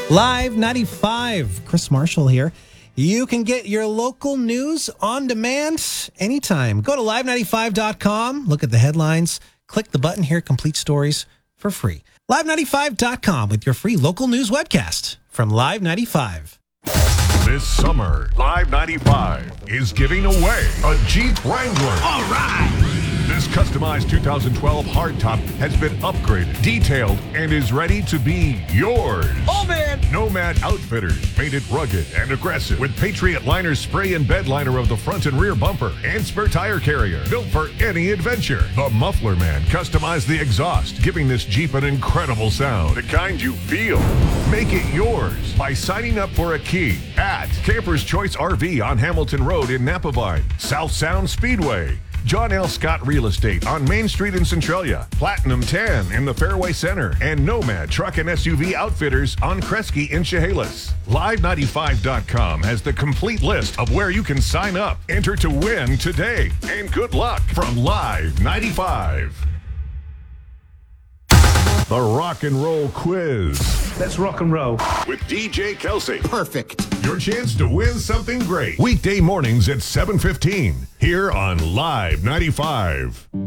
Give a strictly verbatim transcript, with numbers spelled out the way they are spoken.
Live ninety-five, Chris Marshall here. You can get your local news on demand anytime. Go to live ninety-five dot com, look at the headlines, click the button here, complete stories for free. live ninety-five dot com with your free local news webcast from Live ninety-five. This summer, Live ninety-five is giving away a Jeep Wrangler. All right! This customized two thousand twelve hardtop has been upgraded, detailed, and is ready to be yours. Oh, man! Nomad Outfitters made it rugged and aggressive with Patriot Liner spray and bed liner of the front and rear bumper and spare tire carrier, built for any adventure. The Muffler Man customized the exhaust, giving this Jeep an incredible sound, the kind you feel. Make it yours by signing up for a key at Camper's Choice R V on Hamilton Road in Napavine, South Sound Speedway, John L. Scott Real Estate on Main Street in Centralia, Platinum Tan in the Fairway Center, and Nomad Truck and S U V Outfitters on Kresge in Chehalis. live ninety-five dot com has the complete list of where you can sign up. Enter to win today, and good luck from Live ninety-five. The Rock and Roll Quiz. Let's rock and roll. With D J Kelsey. Perfect. Your chance to win something great. Weekday mornings at seven fifteen here on Live ninety-five.